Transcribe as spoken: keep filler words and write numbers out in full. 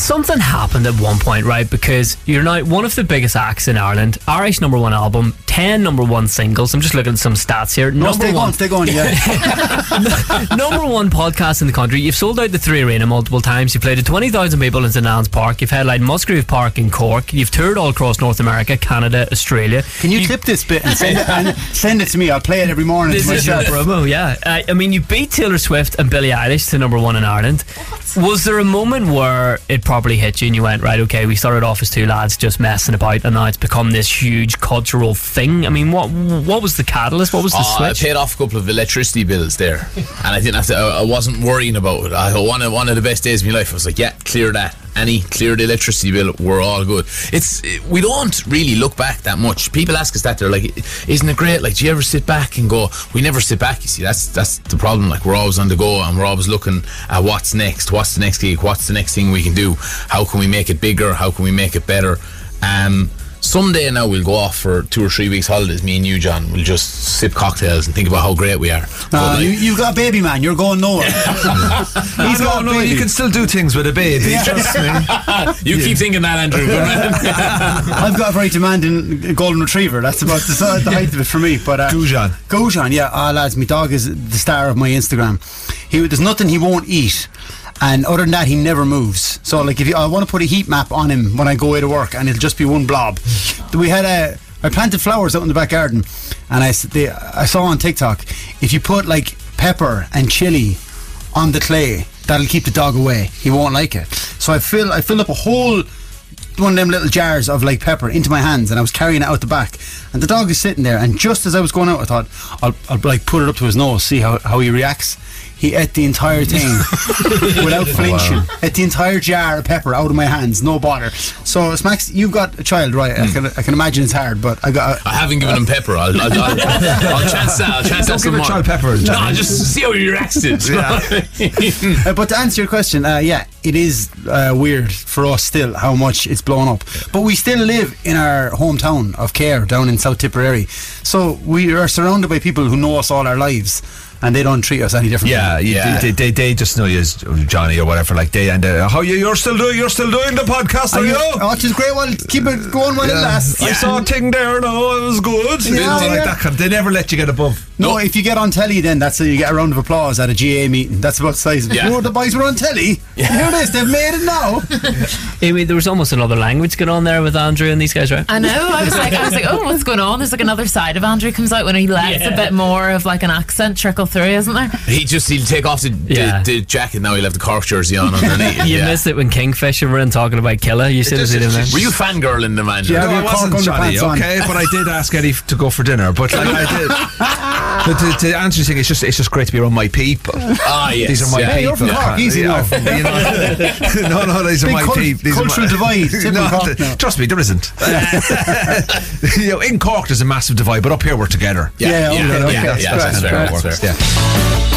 something happened at one point, right? Because you're now one of the biggest acts in Ireland. Irish number one album, ten number one singles. I'm just looking at some stats here. No, number stay one, going, stay going, yeah. number one podcast in the country. You've sold out the Three Arena multiple times. You've played to twenty thousand people in St Anne's Park. You've headlined Musgrave Park in Cork. You've toured all across North America, Canada, Australia. Can you, you clip this bit and send it, and send it to me? I'll play it every morning This to is your myself. promo, yeah. Uh, I mean, you beat Taylor Swift and Billie Eilish to number one in Ireland. Was there a moment where it probably hit you and you went, right, okay, we started off as two lads just messing about and now it's become this huge cultural thing? I mean, what what was the catalyst? What was the uh, switch? I paid off a couple of electricity bills there, and I didn't have to. I, I wasn't worrying about it. I one of one of the best days of my life. I was like, yeah, clear that. Any clear the electricity bill, we're all good. It's we don't really look back that much. People ask us that, they're like, isn't it great? Like, do you ever sit back and go? We never sit back. You see, that's that's the problem. Like, we're always on the go and we're always looking at what's next, what's the next gig, what's the next thing we can do, how can we make it bigger, how can we make it better. Um Someday now we'll go off for two or three weeks holidays, me and you, John. We'll just sip cocktails and think about how great we are. Uh, like, you, you've got a baby, man. You're going nowhere. He's no, got a no, baby. you can still do things with a baby. Trust me. you yeah. keep thinking that, Andrew. I've got a very demanding golden retriever. That's about the, the height of it for me. But uh, Gujan. Gujan, yeah. Ah, lads, my dog is the star of my Instagram. He, there's nothing he won't eat. And other than that, he never moves. So, like, if you, I want to put a heat map on him when I go away to work, and it'll just be one blob. We had a, I planted flowers out in the back garden, and I, they, I saw on TikTok, if you put like pepper and chili on the clay, that'll keep the dog away. He won't like it. So I fill, I filled up a whole one of them little jars of like pepper into my hands, and I was carrying it out the back, and the dog is sitting there. And just as I was going out, I thought I'll, I'll like put it up to his nose, see how how he reacts. He ate the entire thing without flinching. Wow. Ate the entire jar of pepper out of my hands, no bother. So, Smax, you've got a child, right? Mm. I can I can imagine it's hard, but I got. A, I haven't given him pepper. I'll, I'll, I'll, I'll chance that. I'll chance Don't that give some a child pepper. No, just see how he reacts to it. Yeah. uh, but to answer your question, uh, yeah, it is uh, weird for us still how much it's blown up. But we still live in our hometown of Cahir, down in South Tipperary. So we are surrounded by people who know us all our lives, and they don't treat us any differently. Yeah, yeah. They, they, they just know you as Johnny or whatever. Like they and uh, how you you're still doing you're still doing the podcast, are, are you? Oh, which is great. Well, keep it going while yeah. it lasts. Yeah. I saw a thing there. No, it was good. Yeah, they, yeah. Like that kind of, they never let you get above. No, no, if you get on telly, then that's how you get a round of applause at a G A meeting. That's about the size of it. Yeah. Oh, the boys were on telly. Yeah. Here it is. They've made it now. I mean, there was almost another language going on there with Andrew and these guys, right? I know. I was like, I was like, oh, what's going on? There's like another side of Andrew comes out when he lets yeah. a bit more of like an accent trickle through, isn't there? He just he'll take off the, yeah. the, the jacket now. He'll have the Cork jersey on underneath. You yeah. missed it when Kingfisher were in talking about Killa. You should have seen him there. Were you fangirling the man? Yeah, no, I wasn't, Johnny. Okay, on. but I did ask Eddie to go for dinner. But like I did. But to, to answer your thing, it's just it's just great to be around my people. Ah, yes. These are my yeah. Hey, people. you're from Cork, easy enough. You know, no, no, these Big are my cult- people. These cultural are my, divide. no, Cork the, now. trust me, there isn't. You know, in Cork, there's a massive divide, but up here we're together. Yeah, yeah, yeah, okay, yeah, okay. yeah, That's yeah, fair, that's that's fair, fair. that's fair. Yeah.